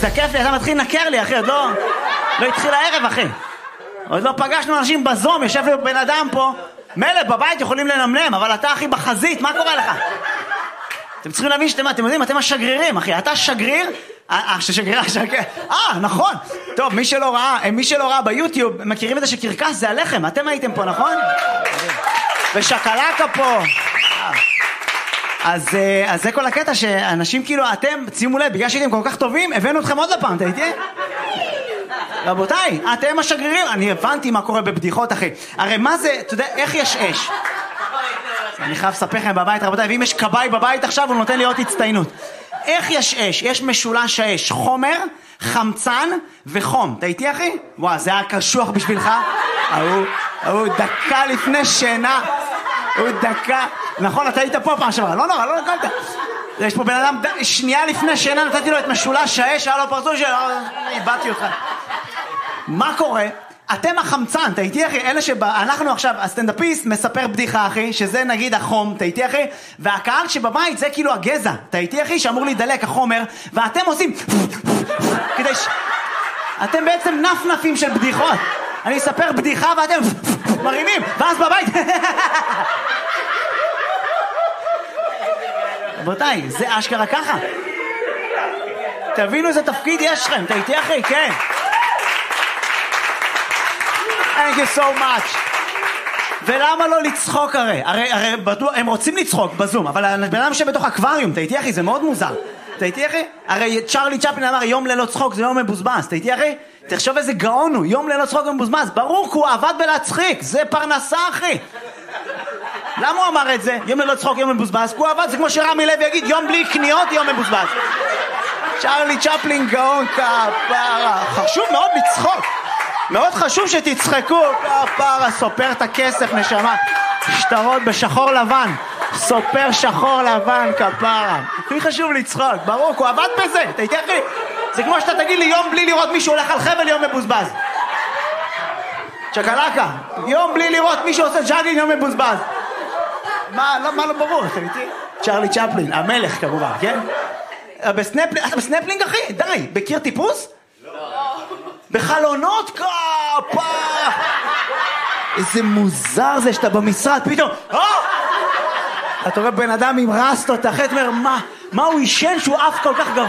מזדקף לי, אתה מתחיל לנקר לי, אחי, עוד לא התחיל הערב, אחי. עוד לא פגשנו אנשים בזום, יושב לי בן אדם פה, מלא בבית יכולים לנמנם, אבל אתה, אחי, בחזית, מה קורה לך? אתם צריכים להבין שאתם יודעים, אתם השגרירים, אחי, אתה שגריר, נכון. טוב, מי שלא ראה ביוטיוב, מכירים את זה שקרקס זה הלחם, אתם הייתם פה, נכון? ושקלקה פה. אז זה כל הקטע שאנשים כאילו, אתם, שימו לב, בגלל שהייתם כל כך טובים, הבאנו אתכם עוד לפעם, אתה איתי? רבותיי, אתם השגרירים, אני הבנתי מה קורה בבדיחות, אחי. הרי מה זה, אתה יודע, איך יש אש? אני חייב לספר לכם בבית, רבותיי, ואם יש קבאי בבית עכשיו, הוא נותן לי עוד הצטיינות. איך יש אש? יש משולש האש, חומר, חמצן וחום. אתה איתי, אחי? וואו, זה היה קשוח בשבילך? הוא דקה לפני שינה. הוא דקה. נכון, אתה היית פה פעם שבוע. לא נורא, לא נקלת. יש פה בן אדם, שנייה לפני שינה, נתתי לו את משולש האש, היה לו פרצוף של... איבדתי אותך. מה קורה? אתם החמצן, אתה איתי, אחי? אלה אנחנו עכשיו, הסטנדאפיסט מספר בדיחה, אחי, שזה נגיד החום, אתה איתי, אחי? והקהל שבבית זה כאילו הגזע, אתה איתי, אחי? שאמור להידלק החומר, ואתם עושים כדי אתם בעצם נפנפים של בדיחות. אני אספר בדיחה ואתם מרימים, ואז בבית רבותיי, זה אשכרה ככה. תבינו איזה תפקיד יש לכם, אתה איתי, אחי? כן. Thank you so much. ולמה לא לצחוק הרי? הרי הם רוצים לצחוק בזום, אבל הבן אדם שבתוך אקווריום, אתה איתי, אחי? זה מאוד מוזר. אתה איתי, אחי? הרי צ'רלי צ'פלין אמר, יום ללא צחוק זה יום מבוזבז. אתה איתי, אחי? תחשוב איזה גאון הוא, יום ללא צחוק מבוזבז. ברור, כי הוא עבד בלהצחיק, זה פרנסה, אחי. למה הוא אמר את זה? יום ללא צחוק, יום מבוזבז. הוא עבד, זה כמו שרמי לוי יגיד, יום בלי קניות, יום מבוזבז. צ'רלי צ'פלין גאון כפרה. חשוב מאוד לצחוק. מאוד חשוב שתצחקו. כפרה, סופר את הכסף, נשמה. שטרות בשחור לבן. סופר שחור לבן, כפרה. הכי חשוב לצחוק, ברור, הוא עבד בזה. אתה איתי, אחי? זה כמו שאתה תגיד לי יום בלי לראות מישהו הולך על חבל, יום מבוזבז. צ'קלקה, יום בלי לראות מישהו עושה ג'אגלינג, יום מבוזבז. מה לא ברור, אתה איתי? צ'רלי צ'פלין, המלך כמובן, כן? אתה בסנפלינג, אחי? די, בקיר טיפוס? לא. בחלונות, כפרה. איזה מוזר זה שאתה במשרד, פתאום, אתה רואה בן אדם עם רסטות, אחרי אתה אומר, מה הוא ישן שהוא אף כל כך גבוה?